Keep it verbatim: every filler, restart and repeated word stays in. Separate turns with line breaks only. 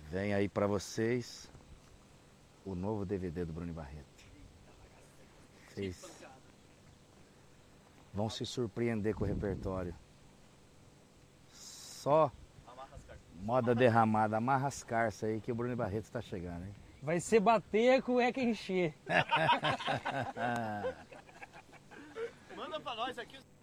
Vem aí pra vocês o novo D V D do Bruno Barreto. Vocês vão se surpreender com o repertório. Só moda derramada, amarra as carças aí que o Bruno Barreto está chegando, hein?
Vai ser bater a cueca encher.
Manda pra nós aqui.